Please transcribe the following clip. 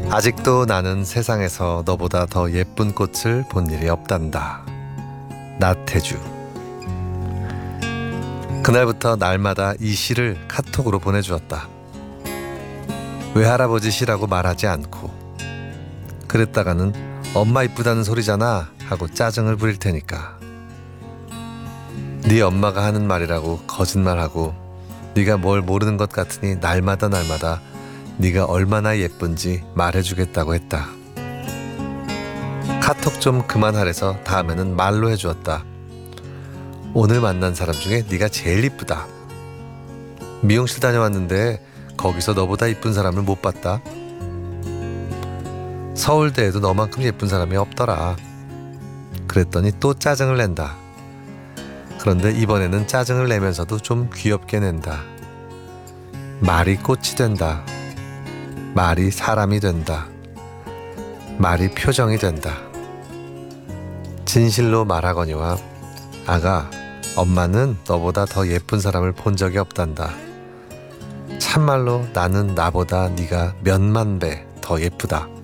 아직도 나는 세상에서 너보다 더 예쁜 꽃을 본 일이 없단다. 나태주. 그날부터 날마다 이 시를 카톡으로 보내주었다. 외할아버지 시라고 말하지 않고, 그랬다가는 엄마 이쁘다는 소리잖아 하고 짜증을 부릴 테니까. 네 엄마가 하는 말이라고 거짓말하고 네가 뭘 모르는 것 같으니 날마다 네가 얼마나 예쁜지 말해주겠다고 했다. 카톡 좀 그만하래서 다음에는 말로 해주었다. 오늘 만난 사람 중에 네가 제일 이쁘다. 미용실 다녀왔는데 거기서 너보다 이쁜 사람을 못 봤다. 서울대에도 너만큼 예쁜 사람이 없더라. 그랬더니 또 짜증을 낸다. 그런데 이번에는 짜증을 내면서도 좀 귀엽게 낸다. 말이 꽃이 된다. 말이 사람이 된다. 말이 표정이 된다. 진실로 말하거니와 아가, 엄마는 너보다 더 예쁜 사람을 본 적이 없단다. 참말로 나는 나보다 네가 몇만 배 더 예쁘다.